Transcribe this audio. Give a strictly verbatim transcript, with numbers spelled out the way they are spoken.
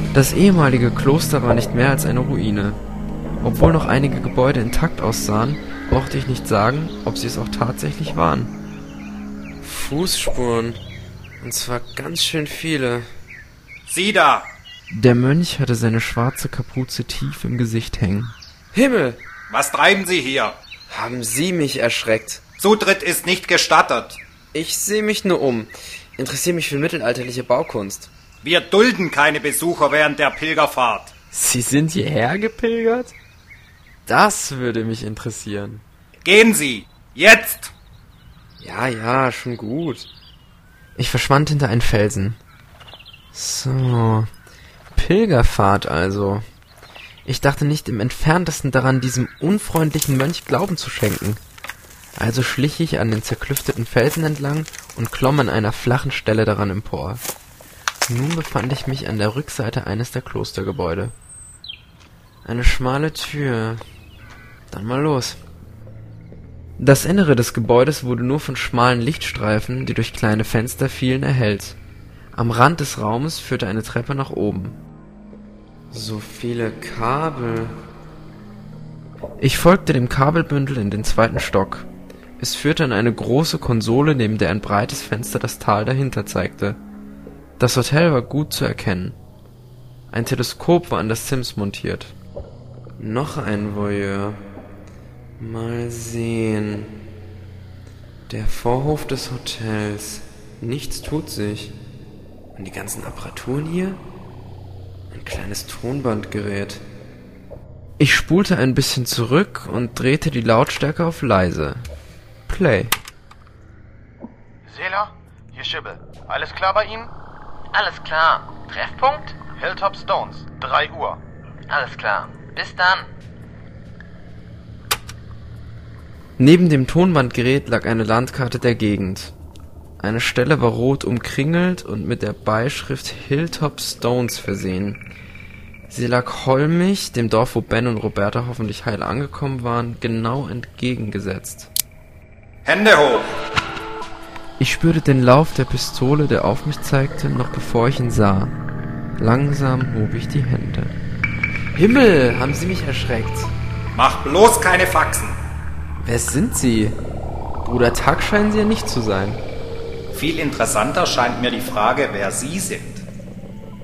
Das ehemalige Kloster war nicht mehr als eine Ruine. Obwohl noch einige Gebäude intakt aussahen, brauchte ich nicht sagen, ob sie es auch tatsächlich waren. Fußspuren. Und zwar ganz schön viele. Sie da! Der Mönch hatte seine schwarze Kapuze tief im Gesicht hängen. Himmel! Was treiben Sie hier? Haben Sie mich erschreckt? Zutritt ist nicht gestattet. Ich sehe mich nur um. Interessiere mich für mittelalterliche Baukunst. Wir dulden keine Besucher während der Pilgerfahrt. Sie sind hierher gepilgert? Das würde mich interessieren. Gehen Sie! Jetzt! Ja, ja, schon gut. Ich verschwand hinter einen Felsen. So, Pilgerfahrt also. Ich dachte nicht im Entferntesten daran, diesem unfreundlichen Mönch Glauben zu schenken. Also schlich ich an den zerklüfteten Felsen entlang und klomm an einer flachen Stelle daran empor. Nun befand ich mich an der Rückseite eines der Klostergebäude. Eine schmale Tür. Dann mal los. Das Innere des Gebäudes wurde nur von schmalen Lichtstreifen, die durch kleine Fenster fielen, erhellt. Am Rand des Raumes führte eine Treppe nach oben. So viele Kabel. Ich folgte dem Kabelbündel in den zweiten Stock. Es führte an eine große Konsole, neben der ein breites Fenster das Tal dahinter zeigte. Das Hotel war gut zu erkennen. Ein Teleskop war an das Sims montiert. Noch ein Voyeur. Mal sehen. Der Vorhof des Hotels. Nichts tut sich. Und die ganzen Apparaturen hier? Ein kleines Tonbandgerät. Ich spulte ein bisschen zurück und drehte die Lautstärke auf leise. Play. Seela, hier Schibbe. Alles klar bei Ihnen? Alles klar. Treffpunkt? Hilltop Stones, drei Uhr. Alles klar. Bis dann. Neben dem Tonbandgerät lag eine Landkarte der Gegend. Eine Stelle war rot umkringelt und mit der Beischrift Hilltop Stones versehen. Sie lag Holmich, dem Dorf, wo Ben und Roberta hoffentlich heil angekommen waren, genau entgegengesetzt. Hände hoch! Ich spürte den Lauf der Pistole, der auf mich zeigte, noch bevor ich ihn sah. Langsam hob ich die Hände. Himmel, haben Sie mich erschreckt. Mach bloß keine Faxen. Wer sind Sie? Bruder Tuck scheinen Sie ja nicht zu sein. Viel interessanter scheint mir die Frage, wer Sie sind.